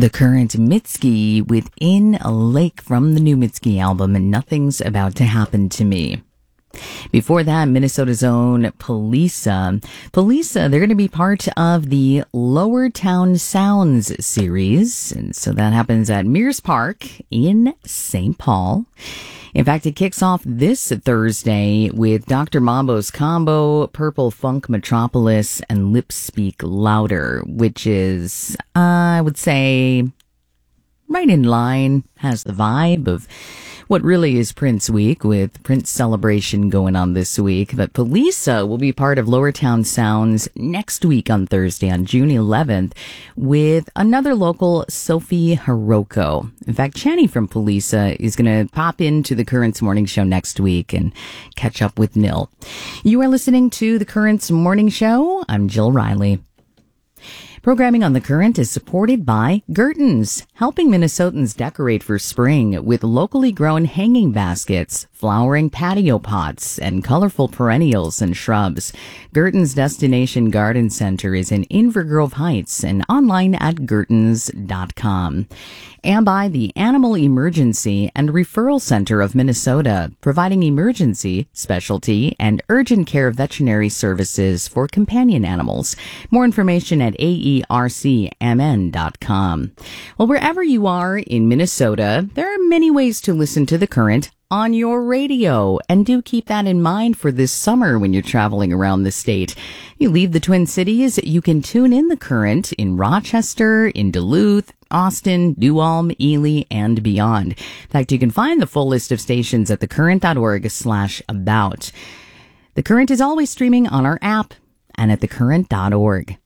The Current Mitski within a lake from the new Mitski album, and Nothing's About to Happen to Me. Before that, Minnesota's own Polisa. Polisa, they're going to be part of the Lower Town Sounds series. And so that happens at Mears Park in St. Paul. In fact, it kicks off this Thursday with Dr. Mambo's Combo, Purple Funk Metropolis, and Lip Speak Louder, which is, I would say, right in line, has the vibe of what really is Prince Week, with Prince celebration going on this week. But Polisa will be part of Lower Town Sounds next week on Thursday, on June 11th, with another local, Sophie Hiroko. In fact, Channy from Polisa is going to pop into the Currents Morning Show next week and catch up with Nil. You are listening to the Currents Morning Show. I'm Jill Riley. Programming on The Current is supported by Gertens, helping Minnesotans decorate for spring with locally grown hanging baskets, flowering patio pots, and colorful perennials and shrubs. Gertens Destination Garden Center is in Invergrove Heights and online at gertens.com. And by the Animal Emergency and Referral Center of Minnesota, providing emergency, specialty, and urgent care veterinary services for companion animals. More information at aercmn.com. Well, wherever you are in Minnesota, there are many ways to listen to The Current on your radio, and do keep that in mind for this summer when you're traveling around the state. You leave the Twin Cities, you can tune in The Current in Rochester, in Duluth, Austin, New Ulm, Ely, and beyond. In fact, you can find the full list of stations at thecurrent.org/about. The Current is always streaming on our app and at thecurrent.org.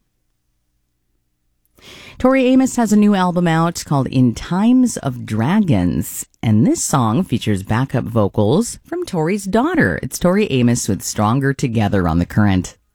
Tori Amos has a new album out called In Times of Dragons, and this song features backup vocals from Tori's daughter. It's Tori Amos with Stronger Together on The Current.